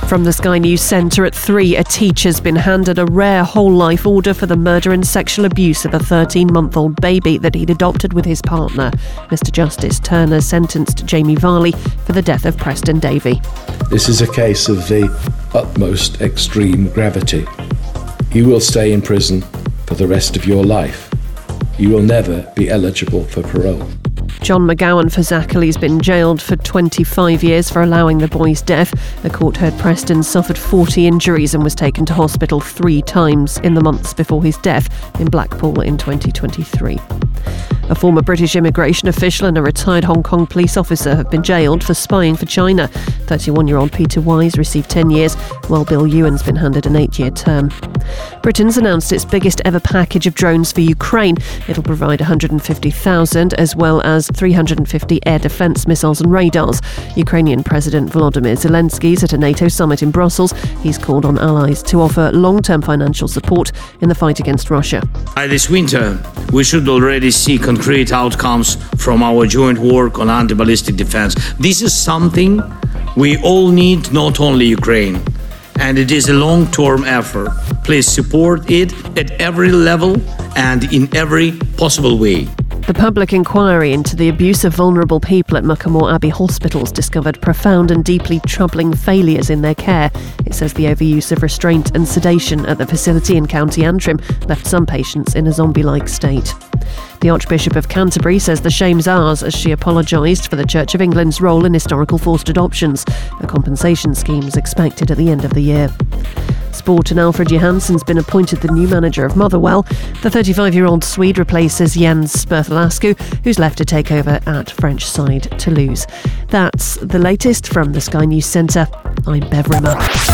From the Sky News Centre at 3, a teacher's been handed a rare whole-life order for the murder and sexual abuse of a 13-month-old baby that he'd adopted with his partner. Mr Justice Turner sentenced Jamie Varley for the death of Preston Davey. This is a case of the utmost extreme gravity. You will stay in prison for the rest of your life. You will never be eligible for parole. John McGowan Fazakerly's been jailed for 25 years for allowing the boy's death. The court heard Preston suffered 40 injuries and was taken to hospital 3 times in the months before his death in Blackpool in 2023. A former British immigration official and a retired Hong Kong police officer have been jailed for spying for China. 31-year-old Peter Wise received 10 years, while Bill Ewan's been handed an 8-year term. Britain's announced its biggest ever package of drones for Ukraine. It'll provide 150,000 as well as 350 air defence missiles and radars. Ukrainian President Volodymyr Zelensky's at a NATO summit in Brussels. He's called on allies to offer long-term financial support in the fight against Russia. By this winter, we should already see concrete outcomes from our joint work on anti-ballistic defense. This is something we all need, not only Ukraine. And it is a long-term effort. Please support it at every level and in every possible way. The public inquiry into the abuse of vulnerable people at Muckamore Abbey hospitals discovered profound and deeply troubling failures in their care. It says the overuse of restraint and sedation at the facility in County Antrim left some patients in a zombie-like state. The Archbishop of Canterbury says the shame's ours as she apologised for the Church of England's role in historical forced adoptions. A compensation scheme is expected at the end of the year. Sport, and Alfred Johansson's been appointed the new manager of Motherwell. The 35-year-old Swede replaces Jens Sperthelascu, who's left to take over at French side Toulouse. That's the latest from the Sky News Centre. I'm Bev Rimmer.